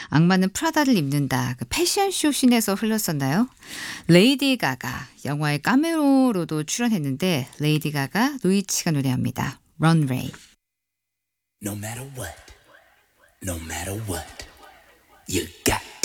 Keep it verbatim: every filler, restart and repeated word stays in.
악마는 프라다를 입는다. 그 패션쇼 씬에서 흘렀었나요? 레이디 가가 영화의 카메오로도 출연했는데 레이디 가가 노이치가 노래합니다. Runway. No matter what, no matter what, you got